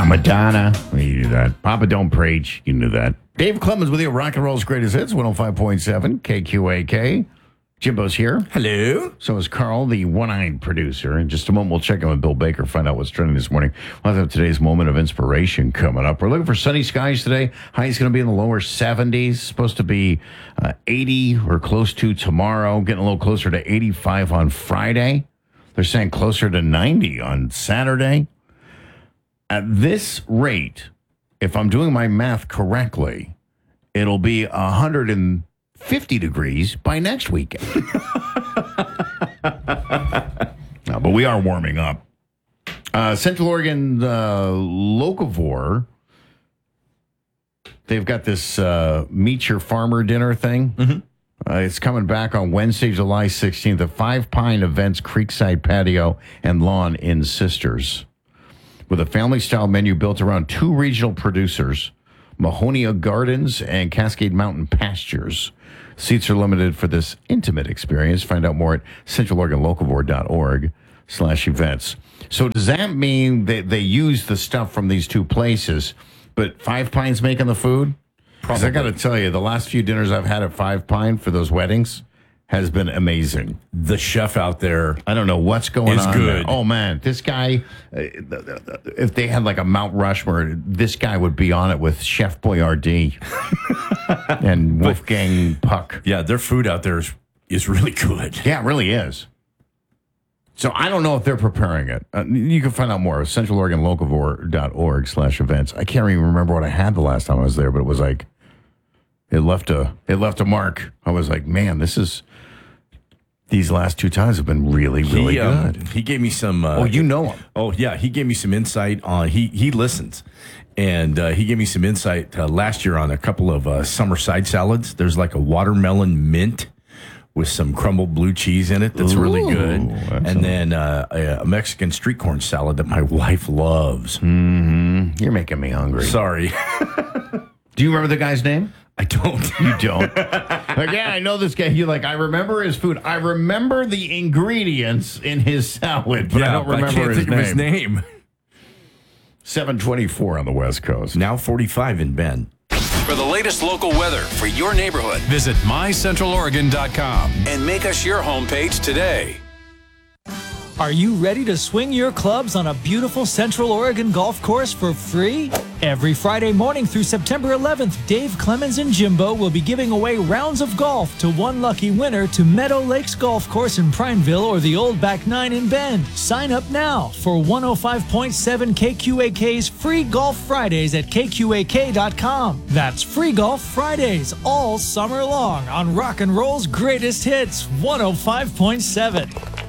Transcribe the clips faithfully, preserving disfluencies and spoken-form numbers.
I'm Madonna. You knew that. Papa Don't Preach. You knew that. Dave Clemens with you. Rock and Roll's Greatest Hits, one oh five point seven K Q A K. Jimbo's here. Hello. So is Carl, the one-eyed producer. In just a moment, we'll check in with Bill Baker, find out what's trending this morning. We'll have today's moment of inspiration coming up. We're looking for sunny skies today. High's going to be in the lower seventies. Supposed to be uh, eighty or close to tomorrow. Getting a little closer to eighty-five on Friday. They're saying closer to ninety on Saturday. At this rate, if I'm doing my math correctly, it'll be one hundred fifty degrees by next weekend. No, but we are warming up. Uh, Central Oregon uh, Locavore, they've got this uh, Meet Your Farmer dinner thing. Mm-hmm. Uh, it's coming back on Wednesday, July sixteenth at Five Pine Events Creekside Patio and Lawn in Sisters. With a family-style menu built around two regional producers, Mahonia Gardens and Cascade Mountain Pastures. Seats are limited for this intimate experience. Find out more at central oregon locavore dot org slash events. So does that mean that they use the stuff from these two places, but Five Pine's making the food? Because I got to tell you, the last few dinners I've had at Five Pine for those weddings has been amazing. The chef out there, I don't know what's going is on. good. There. Oh man, this guy! Uh, if they had like a Mount Rushmore, this guy would be on it with Chef Boyardee and Wolfgang Puck. Yeah, their food out there is, is really good. Yeah, it really is. So I don't know if they're preparing it. Uh, you can find out more at central oregon locavore dot org slash events. I can't even remember what I had the last time I was there, but it was like it left a it left a mark. I was like, man, this is. These last two times have been really, really he, um, good. He gave me some. Uh, oh, you know him. Oh, yeah. He gave me some insight on. He he listens, and uh, he gave me some insight uh, last year on a couple of uh, summer side salads. There's like a watermelon mint with some crumbled blue cheese in it. That's Ooh, really good. That's and then uh, a, a Mexican street corn salad that my wife loves. Mm-hmm. You're making me hungry. Sorry. Do you remember the guy's name? I don't. You don't? Like, yeah, I know this guy. You're like, I remember his food. I remember the ingredients in his salad, but yeah, I don't remember I can't his, think name. of his name. seven twenty-four on the West Coast. Now forty-five in Bend. For the latest local weather for your neighborhood, visit my central oregon dot com and make us your homepage today. Are you ready to swing your clubs on a beautiful Central Oregon golf course for free? Every Friday morning through September eleventh, Dave Clemens and Jimbo will be giving away rounds of golf to one lucky winner to Meadow Lakes Golf Course in Prineville or the Old Back Nine in Bend. Sign up now for one oh five point seven K Q A K's Free Golf Fridays at K Q A K dot com. That's Free Golf Fridays all summer long on Rock and Roll's Greatest Hits, one oh five point seven.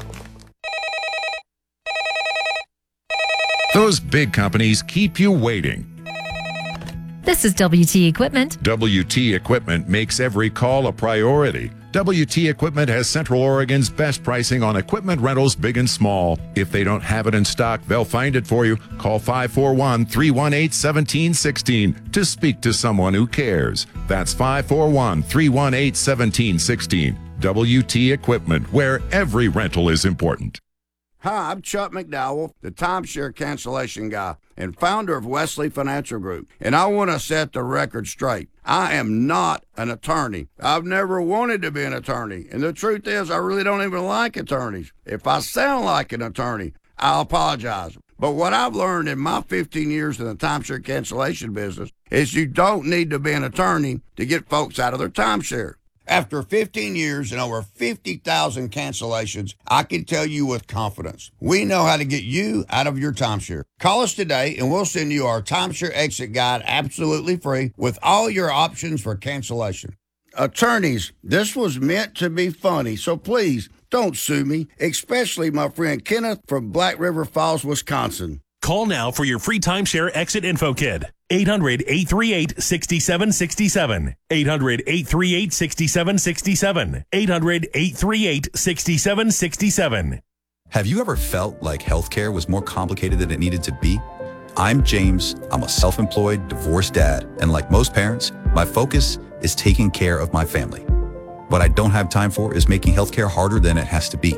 Those big companies keep you waiting. This is W T Equipment. W T Equipment makes every call a priority. W T Equipment has Central Oregon's best pricing on equipment rentals, big and small. If they don't have it in stock, they'll find it for you. Call five four one, three one eight, one seven one six to speak to someone who cares. That's five four one, three one eight, one seven one six. W T Equipment, where every rental is important. Hi, I'm Chuck McDowell, the timeshare cancellation guy and founder of Wesley Financial Group, and I want to set the record straight. I am not an attorney. I've never wanted to be an attorney, and the truth is I really don't even like attorneys. If I sound like an attorney, I'll apologize. But what I've learned in my fifteen years in the timeshare cancellation business is you don't need to be an attorney to get folks out of their timeshare. After fifteen years and over fifty thousand cancellations, I can tell you with confidence, we know how to get you out of your timeshare. Call us today and we'll send you our timeshare exit guide absolutely free with all your options for cancellation. Attorneys, this was meant to be funny, so please don't sue me, especially my friend Kenneth from Black River Falls, Wisconsin. Call now for your free timeshare exit info kit. eight hundred, eight three eight, six seven six seven. eight hundred, eight three eight, six seven six seven. eight hundred, eight three eight, six seven six seven. Have you ever felt like healthcare was more complicated than it needed to be? I'm James. I'm a self-employed, divorced dad. And like most parents, my focus is taking care of my family. What I don't have time for is making healthcare harder than it has to be.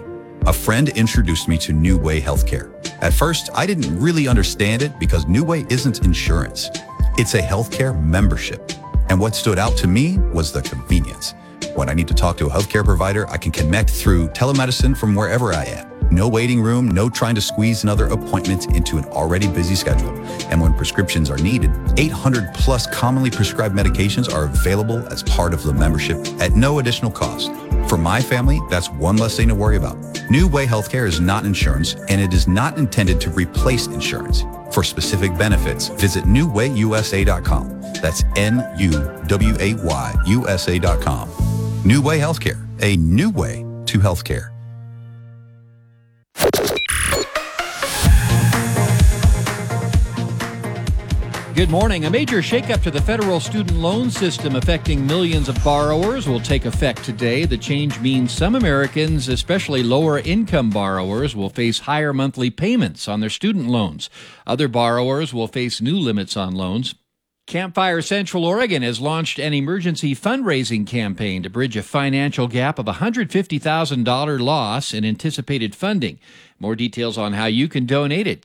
a friend introduced me to New Way Healthcare. At first, I didn't really understand it because New Way isn't insurance. It's a healthcare membership. And what stood out to me was the convenience. When I need to talk to a healthcare provider, I can connect through telemedicine from wherever I am. No waiting room, no trying to squeeze another appointment into an already busy schedule. And when prescriptions are needed, eight hundred plus commonly prescribed medications are available as part of the membership at no additional cost. For my family, that's one less thing to worry about. New Way Healthcare is not insurance, and it is not intended to replace insurance. For specific benefits, visit new way u s a dot com. That's N U W A Y U S A dot com. New Way Healthcare, a new way to healthcare. Good morning. A major shakeup to the federal student loan system affecting millions of borrowers will take effect today. The change means some Americans, especially lower income borrowers, will face higher monthly payments on their student loans. Other borrowers will face new limits on loans. Campfire Central Oregon has launched an emergency fundraising campaign to bridge a financial gap of one hundred fifty thousand dollars loss in anticipated funding. More details on how you can donate at